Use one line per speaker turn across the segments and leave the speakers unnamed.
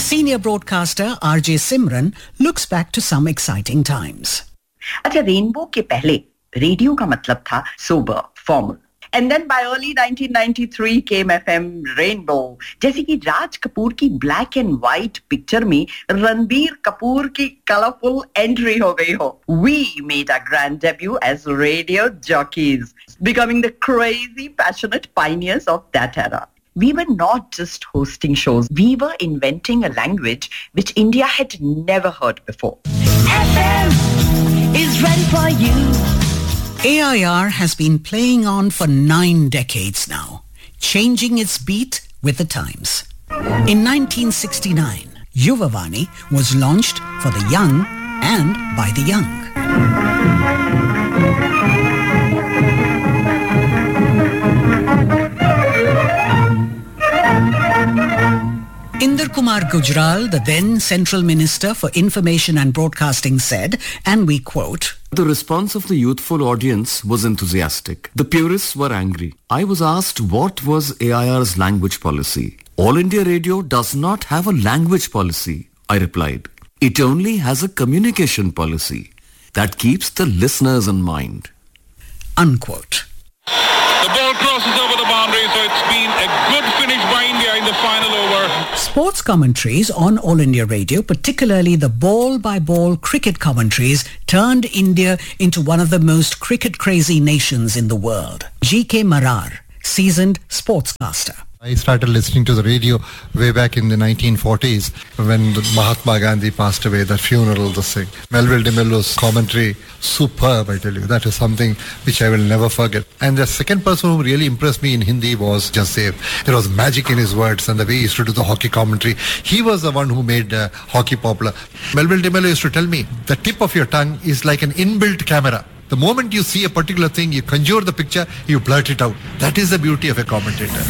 Senior broadcaster RJ Simran looks back to some exciting times.
अच्छा, rainbow के पहले radio का मतलब था sober, formal. And then by early 1993 came FM Rainbow. जैसे कि राज कपूर की ब्लैक एंड व्हाइट पिक्चर में रणबीर कपूर की कलरफुल एंट्री हो गई हो. We made our grand debut as radio jockeys, becoming the crazy, passionate pioneers of that era. We were not just hosting shows. We were inventing a language which India had never heard before.
FM is ready for you.
AIR has been playing on for 9 decades now, changing its beat with the times. In 1969, Yuvavani was launched for the young and by the young. Inder Kumar Gujral, the then Central Minister for Information and Broadcasting, said, and we quote,
"The response of the youthful audience was enthusiastic. The purists were angry. I was asked what was AIR's language policy. All India Radio does not have a language policy, I replied. It only has a communication policy that keeps the listeners in mind."
Unquote.
The ball crosses over the boundary, so it's been a good finish by India in the final over.
Sports commentaries on All India Radio, particularly the ball-by-ball cricket commentaries, turned India into one of the most cricket-crazy nations in the world. G.K. Marar, seasoned sportscaster.
I started listening to the radio way back in the 1940s when Mahatma Gandhi passed away, the funeral, the thing. Melville DeMello's commentary, superb, I tell you. That is something which I will never forget. And the second person who really impressed me in Hindi was Jasdev. There was magic in his words and the way he used to do the hockey commentary. He was the one who made hockey popular. Melville DeMello used to tell me, the tip of your tongue is like an inbuilt camera. The moment you see a particular thing, you conjure the picture, you blurt it out. That is the beauty of a commentator.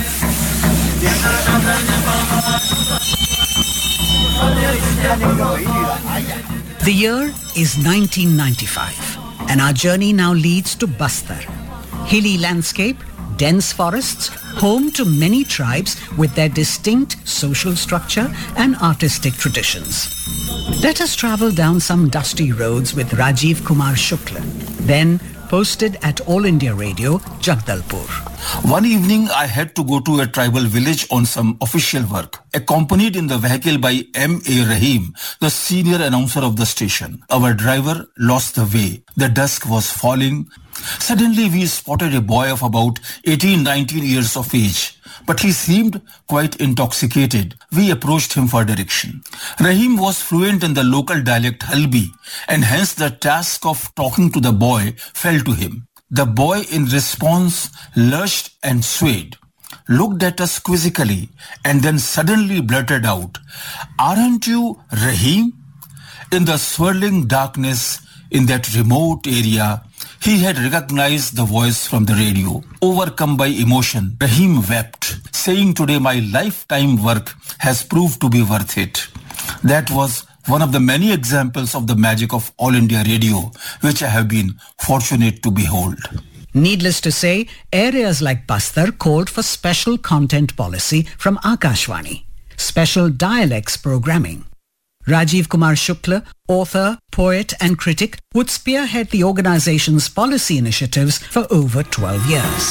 The year is 1995, and our journey now leads to Bastar. Hilly landscape, dense forests, home to many tribes with their distinct social structure and artistic traditions. Let us travel down some dusty roads with Rajiv Kumar Shukla, then posted at All India Radio, Jagdalpur.
One evening, I had to go to a tribal village on some official work, accompanied in the vehicle by M.A. Rahim, the senior announcer of the station. Our driver lost the way. The dusk was falling. Suddenly, we spotted a boy of about 18-19 years of age, but he seemed quite intoxicated. We approached him for direction. Rahim was fluent in the local dialect Halbi, and hence the task of talking to the boy fell to him. The boy in response lurched and swayed, looked at us quizzically, and then suddenly blurted out, "Aren't you Rahim?" In the swirling darkness in that remote area, he had recognized the voice from the radio. Overcome by emotion, Rahim wept, saying, "Today my lifetime work has proved to be worth it." That was one of the many examples of the magic of All India Radio, which I have been fortunate to behold.
Needless to say, areas like Bastar called for special content policy from Akashvani, special dialects programming. Rajiv Kumar Shukla, author, poet and critic, would spearhead the organization's policy initiatives for over 12 years.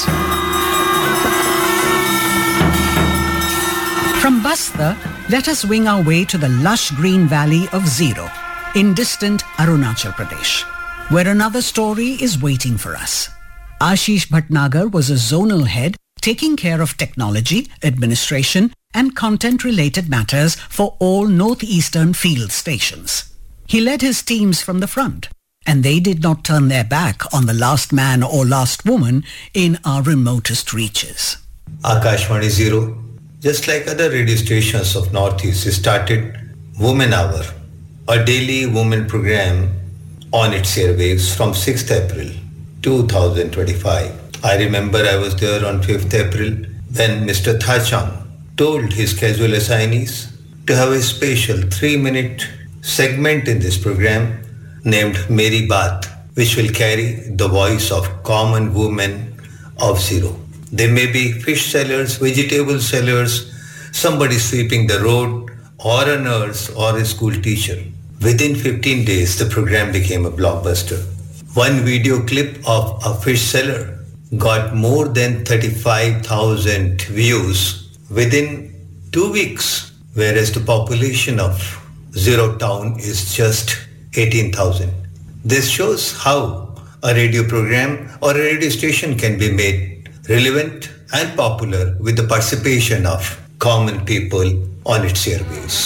From Bastar, let us wing our way to the lush green valley of Zero, in distant Arunachal Pradesh, where another story is waiting for us. Ashish Bhatnagar was a zonal head taking care of technology, administration, and content-related matters for all northeastern field stations. He led his teams from the front, and they did not turn their back on the last man or last woman in our remotest reaches.
Akashvani Zero, just like other radio stations of Northeast, started Women Hour, a daily women program on its airwaves from 6th April 2025. I remember I was there on 5th April when Mr. Thachang told his casual assignees to have a special 3-minute segment in this program named Meri Baat, which will carry the voice of common women of Zero. They may be fish sellers, vegetable sellers, somebody sweeping the road, or a nurse or a school teacher. Within 15 days, the program became a blockbuster. One video clip of a fish seller got more than 35,000 views within 2 weeks, whereas the population of Zero Town is just 18,000. This shows how a radio program or a radio station can be made relevant and popular with the participation of common people on its airwaves.